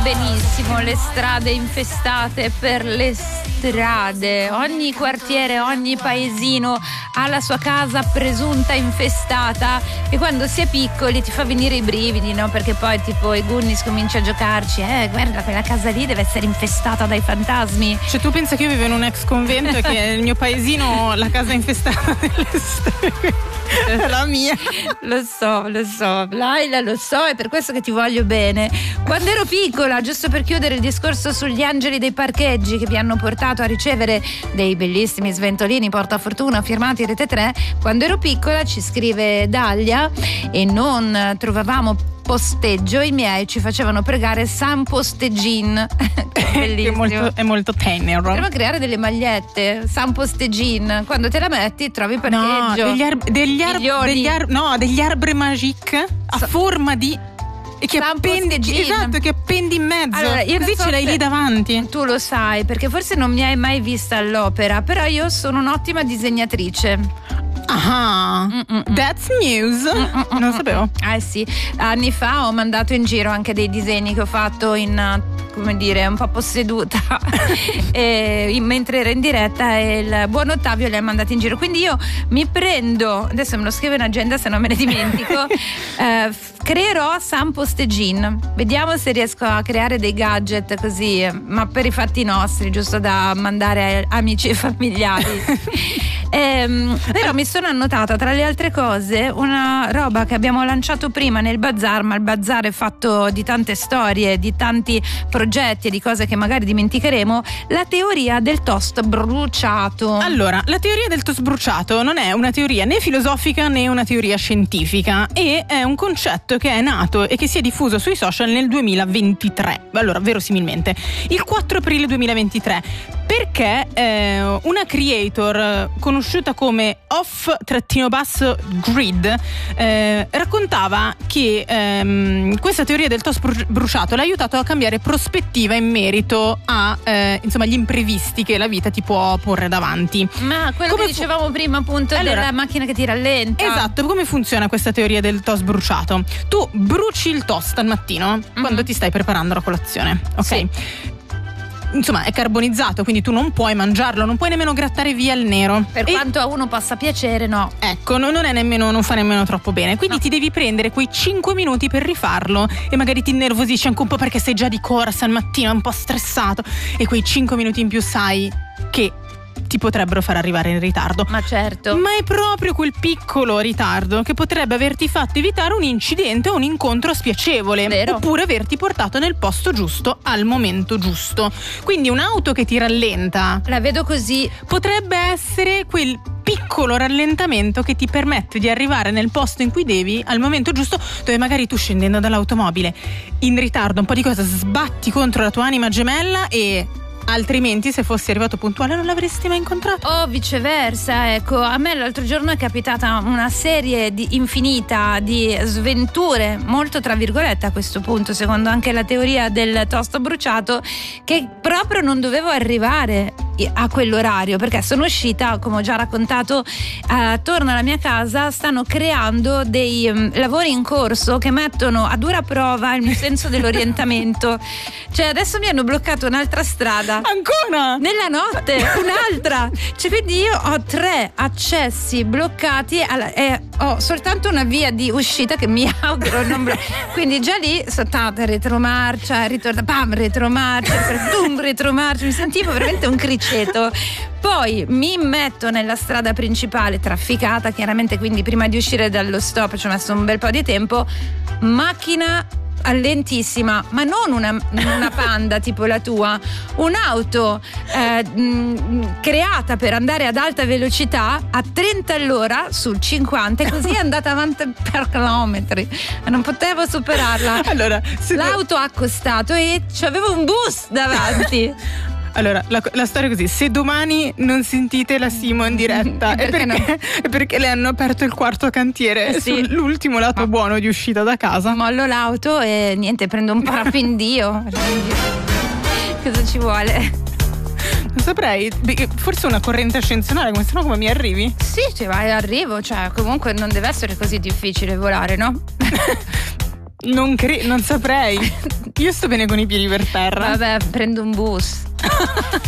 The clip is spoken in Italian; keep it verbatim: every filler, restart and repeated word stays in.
benissimo le strade infestate per le strade. Ogni quartiere, ogni paesino ha la sua casa presunta infestata, e quando si è piccoli ti fa venire i brividi, no? Perché poi tipo i Goonies comincia a giocarci, eh guarda, quella casa lì deve essere infestata dai fantasmi. Cioè tu pensa che io vivo in un ex convento e che il mio paesino la casa è infestata delle streghe? La mia. Lo so, lo so, Laila, lo so, è per questo che ti voglio bene. Quando ero piccola, giusto per chiudere il discorso sugli angeli dei parcheggi che mi hanno portato a ricevere dei bellissimi sventolini portafortuna firmati Rete tre, quando ero piccola, ci scrive Dalia, e non trovavamo posteggio, i miei ci facevano pregare San Posteggin. Bellissimo. È molto, è molto tenero. Potremmo creare delle magliette San Posteggin, quando te la metti trovi parcheggio. No, degli arb- degli arb- degli ar- no, degli arbre magique a Sa- forma di che San appendi, Posteggin. esatto, che appendi in mezzo. Allora, io così non so ce l'hai se lì davanti. Tu lo sai, perché forse non mi hai mai vista all'opera, però io sono un'ottima disegnatrice. Ah, Mm-mm. that's news. Mm-mm. Non sapevo. Eh sì, anni fa ho mandato in giro anche dei disegni che ho fatto in, come dire, un po' posseduta e in, mentre ero in diretta, e il buon Ottavio li ha mandati in giro, quindi io mi prendo, adesso me lo scrivo in agenda se non me ne dimentico, eh, creerò San Posteggin, vediamo se riesco a creare dei gadget così, ma per i fatti nostri, giusto da mandare a amici e familiari. Ehm, però mi sono annotata tra le altre cose una roba che abbiamo lanciato prima nel bazar, ma il bazar è fatto di tante storie, di tanti progetti e di cose che magari dimenticheremo, la teoria del toast bruciato. Allora, la teoria del toast bruciato non è una teoria né filosofica né una teoria scientifica, e è un concetto che è nato e che si è diffuso sui social nel duemilaventitré, allora verosimilmente il quattro aprile duemilaventitré, perché eh, una creator conosciuta come off-grid eh, raccontava che ehm, questa teoria del toast bruciato l'ha aiutato a cambiare prospettiva in merito a eh, insomma gli imprevisti che la vita ti può porre davanti. Ma quello Come che dicevamo fu- prima appunto, allora, della macchina che ti rallenta. Esatto, come funziona questa teoria del toast bruciato? Tu bruci il toast al mattino mm-hmm. quando ti stai preparando la colazione, ok? Sì. Insomma è carbonizzato, quindi tu non puoi mangiarlo, non puoi nemmeno grattare via il nero. Per e quanto a uno possa piacere, no. Ecco, non è nemmeno, non fa nemmeno troppo bene. Quindi no. ti devi prendere quei cinque minuti per rifarlo, e magari ti innervosisci anche un po' perché sei già di corsa al mattino, è un po' stressato, e quei cinque minuti in più sai che ti potrebbero far arrivare in ritardo. Ma certo. Ma è proprio quel piccolo ritardo che potrebbe averti fatto evitare un incidente o un incontro spiacevole. Vero. Oppure averti portato nel posto giusto al momento giusto. Quindi un'auto che ti rallenta, La vedo così. potrebbe essere quel piccolo rallentamento che ti permette di arrivare nel posto in cui devi al momento giusto, dove magari tu, scendendo dall'automobile in ritardo, un po' di cosa, sbatti contro la tua anima gemella, e altrimenti se fossi arrivato puntuale non l'avresti mai incontrato. O viceversa, ecco, a me l'altro giorno è capitata una serie di infinita di sventure, molto tra virgolette a questo punto, secondo anche la teoria del toast bruciato, che proprio non dovevo arrivare a quell'orario, perché sono uscita, come ho già raccontato, attorno alla mia casa stanno creando dei um, lavori in corso che mettono a dura prova il mio senso dell'orientamento. Cioè adesso mi hanno bloccato un'altra strada. Ancora? Nella notte, un'altra. Cioè quindi io ho tre accessi bloccati alla, e ho soltanto una via di uscita che mi auguro non blo- quindi già lì sono stata retromarcia, ritorna, pam, retromarcia, boom, retromarcia, mi sentivo veramente un criceto. Poi mi metto nella strada principale trafficata, chiaramente, quindi prima di uscire dallo stop ci ho messo un bel po' di tempo. Macchina lentissima, ma non una, una Panda tipo la tua, un'auto eh, mh, creata per andare ad alta velocità a trenta all'ora sul cinquanta, e così è andata avanti per chilometri, non potevo superarla. Allora, se l'auto ha accostato e c'avevo un bus davanti. Allora, la, la storia è così: se domani non sentite la Simo in diretta è perché, no? è perché le hanno aperto il quarto cantiere Eh sì. sull'ultimo lato Ma- buono di uscita da casa. Mollo l'auto e niente, prendo un parapendio. Cosa ci vuole? Non saprei, beh, forse una corrente ascensionale, come sennò come mi arrivi? Sì, cioè vai, arrivo, cioè comunque non deve essere così difficile volare, no? Non, cre- non saprei. Io sto bene con i piedi per terra. Vabbè, prendo un bus.